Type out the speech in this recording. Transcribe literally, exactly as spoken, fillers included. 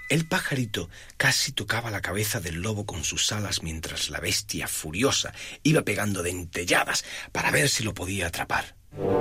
El pajarito casi tocaba la cabeza del lobo con sus alas mientras la bestia furiosa iba pegando dentelladas para ver si lo podía atrapar.